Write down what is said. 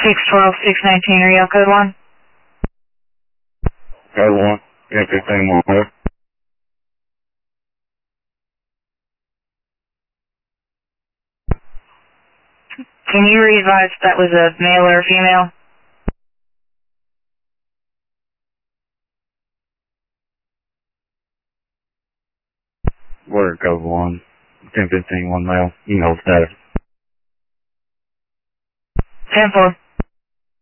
612-619, are you code 1? Code 1, 1015 1 there. Can you re-advise if that was a male or a female? Word code 1, 1015 1 male. You know status. 10-4.